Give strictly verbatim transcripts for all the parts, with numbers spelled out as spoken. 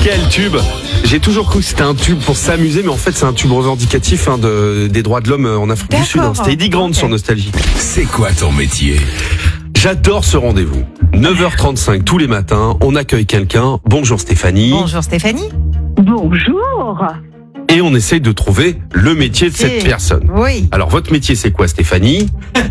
Quel tube! J'ai toujours cru que c'était un tube pour s'amuser, mais en fait c'est un tube revendicatif hein, de, des droits de l'homme en Afrique D'accord. du Sud. Hein. C'était Eddie Grant okay. sur Nostalgie. C'est quoi ton métier? J'adore ce rendez-vous. neuf heures trente-cinq tous les matins, on accueille quelqu'un. Bonjour Stéphanie. Bonjour Stéphanie. Bonjour. Et on essaye de trouver le métier de cette Et... personne. Oui. Alors votre métier c'est quoi Stéphanie?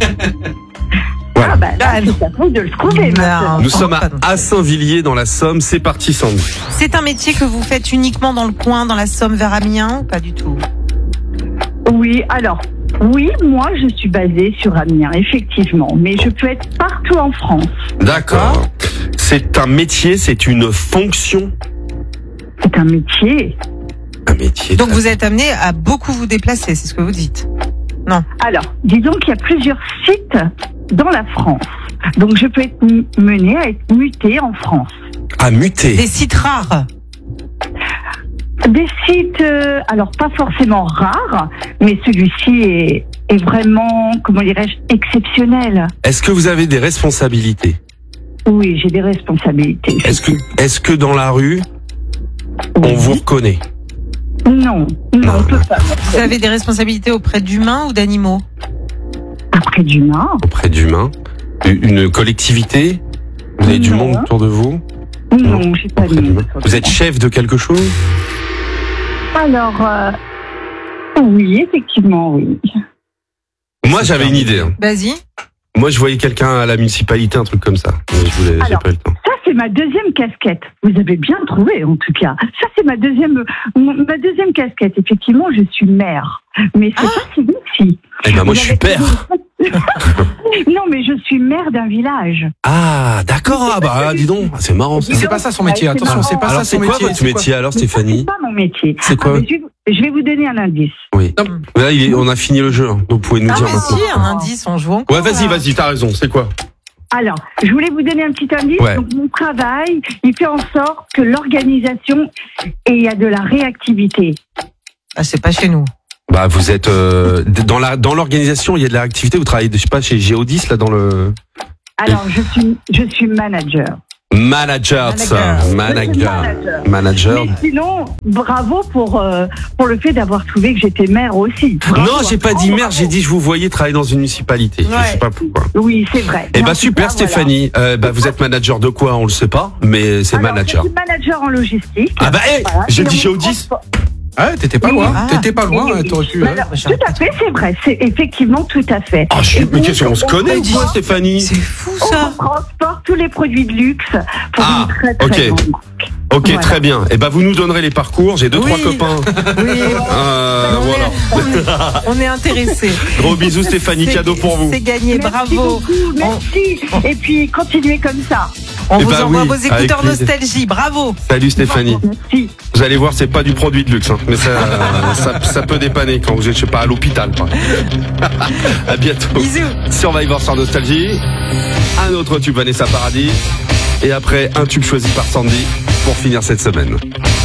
Voilà. Ah bah là, c'est à vous de le trouver maintenant. Nous sommes à, à Saint-Villiers dans la Somme. C'est parti Sandy. C'est un métier que vous faites uniquement dans le coin, dans la Somme vers Amiens ou pas du tout? Oui, alors, oui, moi je suis basée sur Amiens, effectivement. Mais je peux être partout en France. D'accord. C'est un métier, c'est une fonction. C'est un métier. Un métier. Donc vous êtes amené à beaucoup vous déplacer, c'est ce que vous dites? Non. Alors, disons qu'il y a plusieurs sites dans la France. Donc je peux être menée à être mutée en France. À muter. Des sites rares? Des sites, euh, alors pas forcément rares, mais celui-ci est, est vraiment, comment dirais-je, exceptionnel. Est-ce que vous avez des responsabilités? Oui, j'ai des responsabilités. Est-ce que, est-ce que dans la rue, oui. on vous reconnaît? Non, non, on peut pas. Vous avez des responsabilités auprès d'humains ou d'animaux? Auprès d'humains. Auprès d'humains. Une collectivité? Vous avez non. du monde autour de vous? Non, non j'ai pas de monde. Vous êtes chef de quelque chose? Alors, euh, oui, effectivement, oui. Moi, j'avais une idée. Hein. Vas-y. Moi, je voyais quelqu'un à la municipalité, un truc comme ça. Mais je voulais, j'ai pas eu le temps. Ça, c'est ma deuxième casquette. Vous avez bien trouvé, en tout cas. Ça, c'est ma deuxième, ma deuxième casquette. Effectivement, je suis maire. Mais c'est Ah. pas celui-ci. Eh ben, moi, je suis père. Non, mais je suis maire d'un village. Ah, d'accord. Ah, bah, dis donc. C'est marrant, ça. C'est pas ça son métier, attention, c'est pas Alors, ça c'est son quoi métier. votre métier, alors, Stéphanie? C'est pas mon métier. C'est quoi? Ah, mais je, je vais vous donner un indice. Oui. Là, il est, on a fini le jeu, hein. Donc, vous pouvez nous Ah dire mais maintenant. si, un indice, on joue encore. Ouais, vas-y, là. vas-y, t'as raison. C'est quoi? Alors, je voulais vous donner un petit indice. Ouais. Donc, mon travail, il fait en sorte que l'organisation, et il y a de la réactivité. Ah, c'est pas chez nous. Bah, vous êtes euh, dans la dans l'organisation, il y a de l'activité. Vous travaillez, je sais pas, chez Géodis là dans le. Alors, je suis, je suis manager. Manager, ça. Manager. Manager. Manager. Mais sinon, bravo pour euh, pour le fait d'avoir trouvé que j'étais maire aussi. Bravo. Non, j'ai pas dit maire, j'ai dit je vous voyais travailler dans une municipalité. Ouais. Je sais pas pourquoi. Oui, c'est vrai. Eh Mais bah en tout super cas, Stéphanie. voilà. Euh, bah vous êtes manager de quoi? On le sait pas, mais c'est Alors, manager. Je suis manager en logistique. Ah bah hey, Voilà. j'ai Et dit on Géodis. transport- Ah, t'étais pas loin, Ah. t'étais pas loin, Oui, t'aurais pu. oui. hein. Alors, tout à fait, c'est vrai. C'est effectivement tout à fait. Ah, je... Et mais donc, qu'est-ce qu'on se connaît ou on- quoi, Stéphanie? C'est fou On ça. transporte tous les produits de luxe pour Ah, une très très ok. grande marque. Ok, Voilà. très bien. Eh ben vous nous donnerez les parcours. J'ai deux Oui. trois copains. Oui. Euh, on, voilà. est, on, est, on est intéressés. Gros bisous Stéphanie, C'est- cadeau pour vous. C'est gagné, Merci bravo. beaucoup, merci. Et puis, continuez comme ça. On Eh vous ben envoie oui, vos avec écouteurs plaisir. nostalgie, bravo. Salut Stéphanie. Merci. Vous allez voir, c'est pas du produit de luxe, hein. Mais ça, ça, ça peut dépanner quand vous êtes, je sais pas, à l'hôpital. Par exemple. À bientôt. Bisous. Survivor sur Nostalgie. Un autre tube Vanessa Paradis. Et après, un tube choisi par Sandy pour finir cette semaine.